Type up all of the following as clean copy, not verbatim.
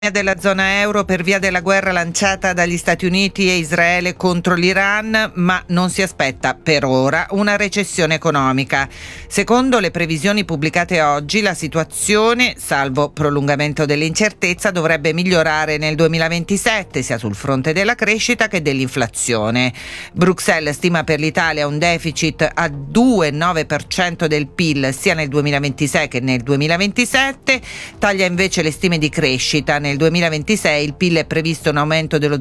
Della zona euro per via della guerra lanciata dagli Stati Uniti e Israele contro l'Iran, ma non si aspetta per ora una recessione economica. Secondo le previsioni pubblicate oggi, la situazione, salvo prolungamento dell'incertezza, dovrebbe migliorare nel 2027 sia sul fronte della crescita che dell'inflazione. Bruxelles stima per l'Italia un deficit a 2,9% del PIL sia nel 2026 che nel 2027, taglia invece le stime di crescita. Nel 2026 il PIL è previsto un aumento dello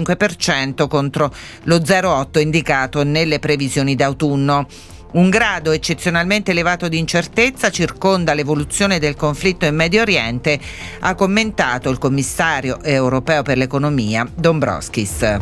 0,5% contro lo 0,8% indicato nelle previsioni d'autunno. Un grado eccezionalmente elevato di incertezza circonda l'evoluzione del conflitto in Medio Oriente, ha commentato il commissario europeo per l'economia Dombrovskis.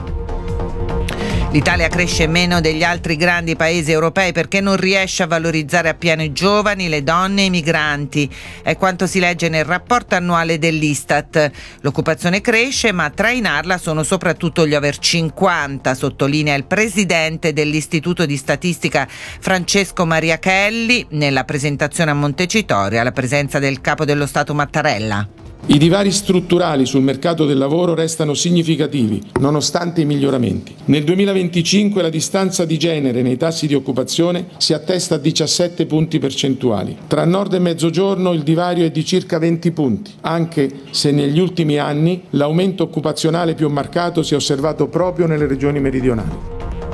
L'Italia cresce meno degli altri grandi paesi europei perché non riesce a valorizzare appieno i giovani, le donne e i migranti. È quanto si legge nel rapporto annuale dell'Istat. L'occupazione cresce, ma a trainarla sono soprattutto gli over 50, sottolinea il presidente dell'Istituto di Statistica Francesco Maria Chelli nella presentazione a Montecitorio alla presenza del capo dello Stato Mattarella. I divari strutturali sul mercato del lavoro restano significativi, nonostante i miglioramenti. Nel 2025 la distanza di genere nei tassi di occupazione si attesta a 17 punti percentuali. Tra nord e mezzogiorno il divario è di circa 20 punti, anche se negli ultimi anni l'aumento occupazionale più marcato si è osservato proprio nelle regioni meridionali.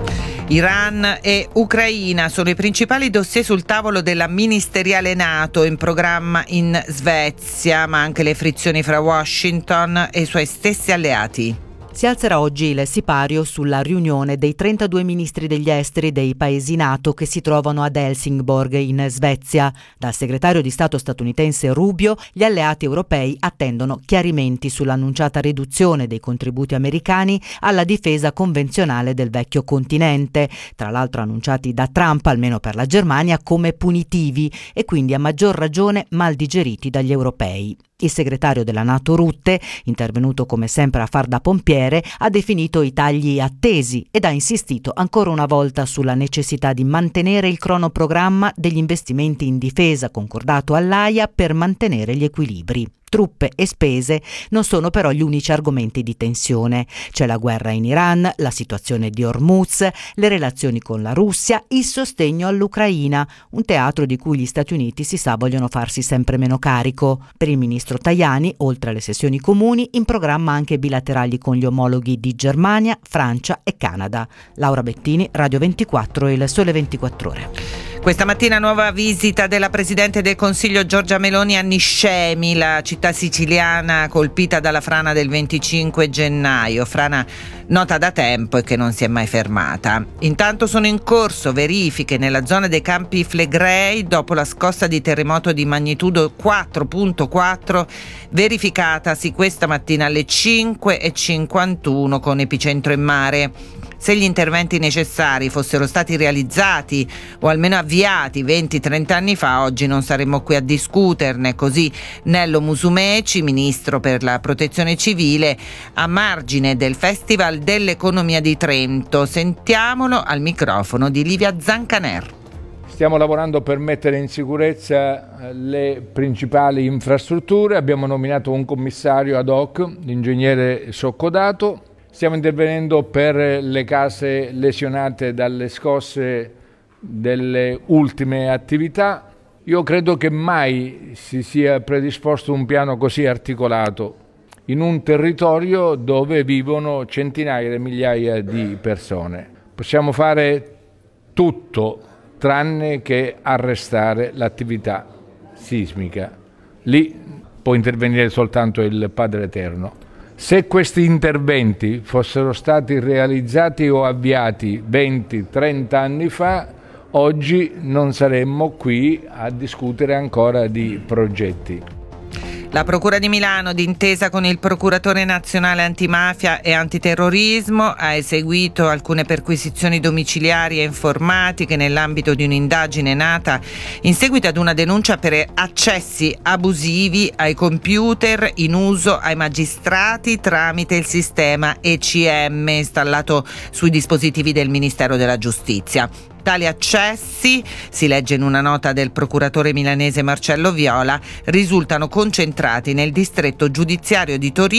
Iran e Ucraina sono i principali dossier sul tavolo della ministeriale NATO in programma in Svezia, ma anche le frizioni fra Washington e i suoi stessi alleati. Si alzerà oggi il sipario sulla riunione dei 32 ministri degli esteri dei paesi NATO che si trovano ad Helsingborg in Svezia. Dal segretario di Stato statunitense Rubio, gli alleati europei attendono chiarimenti sull'annunciata riduzione dei contributi americani alla difesa convenzionale del vecchio continente, tra l'altro annunciati da Trump, almeno per la Germania, come punitivi e quindi a maggior ragione mal digeriti dagli europei. Il segretario della NATO Rutte, intervenuto come sempre a far da pompiere, ha definito i tagli attesi ed ha insistito ancora una volta sulla necessità di mantenere il cronoprogramma degli investimenti in difesa concordato all'Aia per mantenere gli equilibri. Truppe e spese non sono però gli unici argomenti di tensione. C'è la guerra in Iran, la situazione di Hormuz, le relazioni con la Russia, il sostegno all'Ucraina, un teatro di cui gli Stati Uniti si sa vogliono farsi sempre meno carico. Per il ministro Tajani, oltre alle sessioni comuni, in programma anche bilaterali con gli omologhi di Germania, Francia e Canada. Laura Bettini, Radio 24 e Il Sole 24 Ore. Questa mattina nuova visita della Presidente del Consiglio Giorgia Meloni a Niscemi, la città siciliana colpita dalla frana del 25 gennaio, frana nota da tempo e che non si è mai fermata. Intanto sono in corso verifiche nella zona dei Campi Flegrei dopo la scossa di terremoto di magnitudo 4.4 verificatasi questa mattina alle 5:51 con epicentro in mare. Se gli interventi necessari fossero stati realizzati o almeno avviati 20-30 anni fa, oggi non saremmo qui a discuterne. Così Nello Musumeci, ministro per la protezione civile, a margine del Festival dell'Economia di Trento. Sentiamolo al microfono di Livia Zancaner. Stiamo lavorando per mettere in sicurezza le principali infrastrutture. Abbiamo nominato un commissario ad hoc, l'ingegnere Soccodato. Stiamo intervenendo per le case lesionate dalle scosse delle ultime attività. Io credo che mai si sia predisposto un piano così articolato in un territorio dove vivono centinaia di migliaia di persone. Possiamo fare tutto tranne che arrestare l'attività sismica. Lì può intervenire soltanto il Padre Eterno. Se questi interventi fossero stati realizzati o avviati 20-30 anni fa, oggi non saremmo qui a discutere ancora di progetti. La Procura di Milano, d'intesa con il Procuratore Nazionale Antimafia e Antiterrorismo, ha eseguito alcune perquisizioni domiciliari e informatiche nell'ambito di un'indagine nata in seguito ad una denuncia per accessi abusivi ai computer in uso ai magistrati tramite il sistema ECM installato sui dispositivi del Ministero della Giustizia. Tali accessi, si legge in una nota del procuratore milanese Marcello Viola, risultano concentrati nel distretto giudiziario di Torino